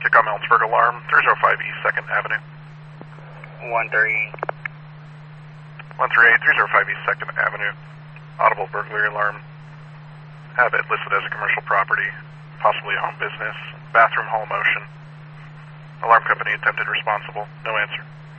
Tacoma Ellensburg alarm, 305 East 2nd Avenue. 138, 305 East 2nd Avenue. Audible burglary alarm. Have it listed as a commercial property, possibly a home business, bathroom hall motion. Alarm company attempted responsible. No answer.